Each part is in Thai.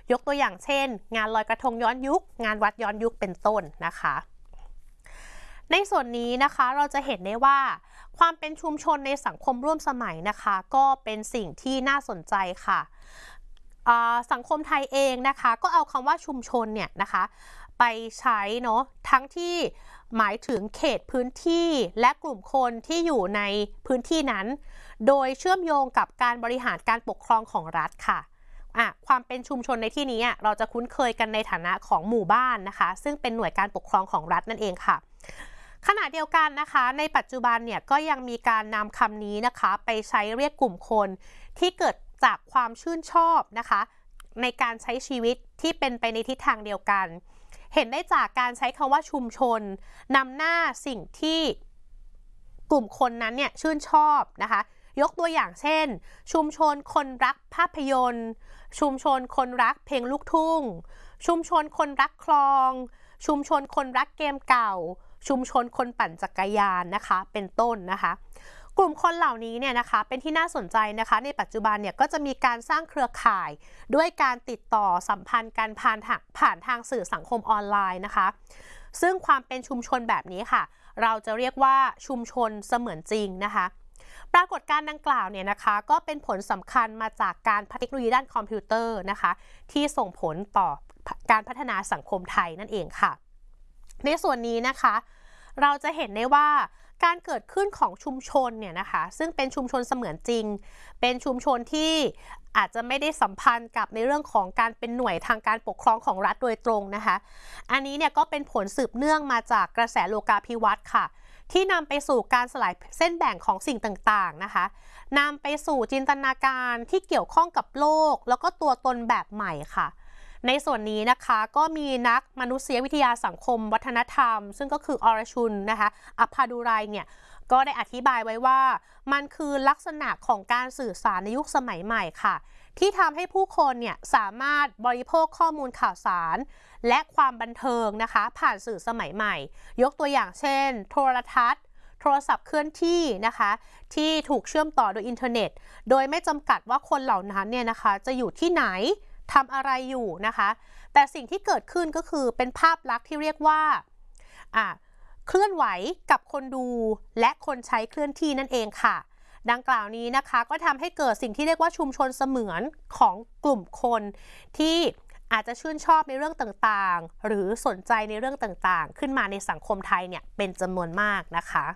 ยกตัวอย่างเช่นงานลอยกระทงย้อนยุคงานวัดย้อนยุคเป็นต้นนะคะในส่วนนี้นะคะเราจะเห็นได้ว่าความเป็นชุมชนในสังคมร่วมสมัยนะคะก็เป็นสิ่งที่น่าสนใจค่ะสังคมไทยเองนะคะก็เอาคำว่าชุมชนเนี่ยนะคะไปใช้เนาะทั้งที่หมายถึงเขตพื้นที่และกลุ่มคนที่อยู่ในพื้นที่นั้นโดยเชื่อมโยงกับการบริหารการปกครองของรัฐค่ะความเป็นชุมชนในที่นี้เราจะคุ้นเคยกันในฐานะของหมู่บ้านนะคะซึ่งเป็นหน่วยการปกครองของรัฐนั่นเองค่ะขณะเดียวกันนะคะในปัจจุบันเนี่ยก็ยังมีการนำคำนี้นะคะไปใช้เรียกกลุ่มคนที่เกิดจากความชื่นชอบนะคะในการใช้ชีวิตที่เป็นไปในทิศทางเดียวกันเห็นได้จากการใช้คำว่าชุมชนนำหน้าสิ่งที่กลุ่มคนนั้นเนี่ยชื่นชอบนะคะยกตัวอย่างเช่นชุมชนคนรักภาพยนตร์ชุมชนคนรักเพลงลูกทุ่งชุมชนคนรักคลองชุมชนคนรักเกมเก่าชุมชนคนปั่นจักรยานนะคะเป็นต้นนะคะกลุ่มคนเหล่านี้เนี่ยนะคะเป็นที่น่าสนใจนะคะในปัจจุบันเนี่ยก็จะมีการสร้างเครือข่ายด้วยการติดต่อสัมพันธ์กันผ่านทางสื่อสังคมออนไลน์นะคะซึ่งความเป็นชุมชนแบบนี้ค่ะเราจะเรียกว่าชุมชนเสมือนจริงนะคะปรากฏการณ์ดังกล่าวเนี่ยนะคะก็เป็นผลสำคัญมาจากการพัฒนาเทคโนโลยีด้านคอมพิวเตอร์นะคะที่ส่งผลต่อการพัฒนาสังคมไทยนั่นเองค่ะในส่วนนี้นะคะเราจะเห็นได้ว่าการเกิดขึ้นของชุมชนเนี่ยนะคะซึ่งเป็นชุมชนเสมือนจริงเป็นชุมชนที่อาจจะไม่ได้สัมพันธ์กับในเรื่องของการเป็นหน่วยทางการปกครองของรัฐโดยตรงนะคะอันนี้เนี่ยก็เป็นผลสืบเนื่องมาจากกระแสโลกาภิวัตน์ค่ะที่นำไปสู่การสลายเส้นแบ่งของสิ่งต่างๆนะคะนำไปสู่จินตนาการที่เกี่ยวข้องกับโลกแล้วก็ตัวตนแบบใหม่ค่ะในส่วนนี้นะคะก็มีนักมนุษยวิทยาสังคมวัฒนธรรมซึ่งก็คืออรชุนนะคะอภาดุไรเนี่ยก็ได้อธิบายไว้ว่ามันคือลักษณะของการสื่อสารในยุคสมัยใหม่ค่ะที่ทำให้ผู้คนเนี่ยสามารถบริโภคข้อมูลข่าวสารและความบันเทิงนะคะผ่านสื่อสมัยใหม่ยกตัวอย่างเช่นโทรทัศน์โทรศัพท์เคลื่อนที่นะคะที่ถูกเชื่อมต่อโดยอินเทอร์เน็ตโดยไม่จำกัดว่าคนเหล่านั้นเนี่ยนะคะจะอยู่ที่ไหนทำอะไรอยู่นะคะแต่สิ่งที่เกิดขึ้นก็คือเป็นภาพลักษณ์ที่เรียกว่าเคลื่อนไหวกับคนดูและคนใช้เคลื่อนที่นั่นเองค่ะดังกล่าวนี้นะคะก็ทำให้เกิดสิ่งที่เรียกว่าชุมชนเสมือนของกลุ่มคนที่อาจจะชื่นชอบในเรื่องต่างๆหรือสนใจในเรื่องต่างๆขึ้นมาในสังคมไทยเนี่ยเป็นจำนวนมากนะคะ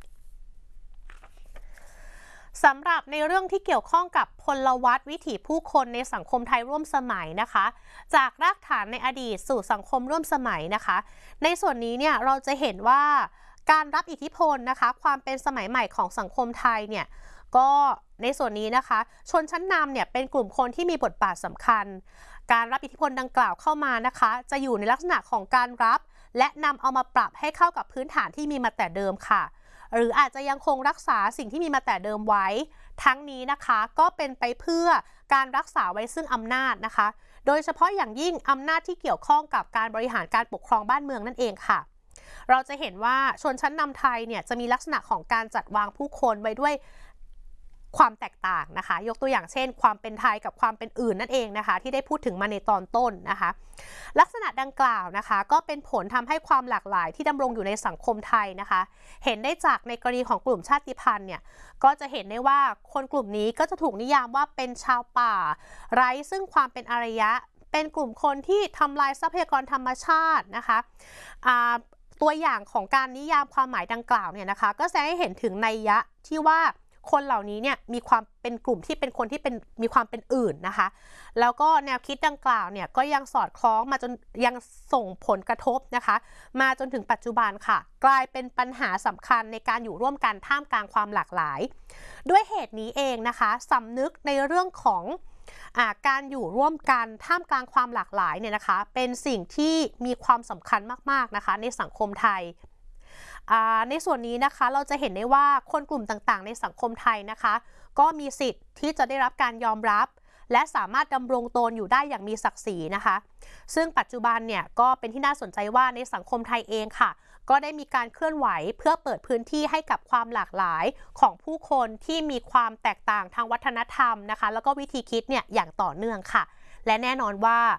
สำหรับในเรื่องที่เกี่ยวข้องกับพลวัตวิถีผู้คนในสังคมไทยร่วมสมัยนะคะจากรากฐานในอดีตสู่สังคมร่วมสมัยนะคะในส่วนนี้เนี่ยเราจะเห็นว่าการรับอิทธิพลนะคะความเป็นสมัยใหม่ของสังคมไทยเนี่ยก็ในส่วนนี้นะคะชนชั้นนำเนี่ยเป็นกลุ่มคนที่มีบทบาทสำคัญการรับอิทธิพลดังกล่าวเข้ามานะคะจะอยู่ในลักษณะของการรับและนำเอามาปรับให้เข้ากับพื้นฐานที่มีมาแต่เดิมค่ะหรืออาจจะยังคงรักษาสิ่งที่มีมาแต่เดิมไว้ทั้งนี้นะคะก็เป็นไปเพื่อการรักษาไว้ซึ่งอำนาจนะคะโดยเฉพาะอย่างยิ่งอำนาจที่เกี่ยวข้องกับการบริหารการปกครองบ้านเมืองนั่นเองค่ะเราจะเห็นว่าชนชั้นนำไทยเนี่ยจะมีลักษณะของการจัดวางผู้คนไว้ด้วยความแตกต่างนะคะยกตัวอย่างเช่นความเป็นไทยกับความเป็นอื่นนั่นเองนะคะที่ได้พูดถึงมาในตอนต้นนะคะลักษณะดังกล่าวนะคะก็เป็นผลทำให้ความหลากหลายที่ดำรงอยู่ในสังคมไทยนะคะเห็นได้จากในกรณีของกลุ่มชาติพันธุ์เนี่ยก็จะเห็นได้ว่าคนกลุ่มนี้ก็จะถูกนิยามว่าเป็นชาวป่าไร้ซึ่งความเป็นอารยะเป็นกลุ่มคนที่ทำลายทรัพยากรธรรมชาตินะคะตัวอย่างของการนิยามความหมายดังกล่าวเนี่ยนะคะก็แสดงให้เห็นถึงนัยยะที่ว่าคนเหล่านี้เนี่ยมีความเป็นกลุ่มที่เป็นคนที่มีความเป็นอื่นนะคะแล้วก็แนวคิดดังกล่าวเนี่ยก็ยังสอดคล้องมาจนยังส่งผลกระทบนะคะมาจนถึงปัจจุบันค่ะกลายเป็นปัญหาสำคัญในการอยู่ร่วมกันท่ามกลางความหลากหลายด้วยเหตุนี้เองนะคะสำนึกในเรื่องของการอยู่ร่วมกันท่ามกลางความหลากหลายเนี่ยนะคะเป็นสิ่งที่มีความสำคัญมากๆนะคะในสังคมไทยในส่วนนี้นะคะเราจะเห็นได้ว่าคนกลุ่มต่างๆในสังคมไทยนะคะก็มีสิทธิ์ที่จะได้รับการยอมรับและสามารถดำรงตนอยู่ได้อย่างมีศักดิ์ศรีนะคะซึ่งปัจจุบันเนี่ยก็เป็นที่น่าสนใจว่าในสังคมไทยเองค่ะก็ได้มีการเคลื่อนไหวเพื่อเปิดพื้นที่ให้กับความหลากหลายของผู้คนที่มีความแตกต่างทางวัฒนธรรมนะคะแล้วก็วิธีคิดเนี่ยอย่างต่อเนื่องค่ะและแน่นอนว่า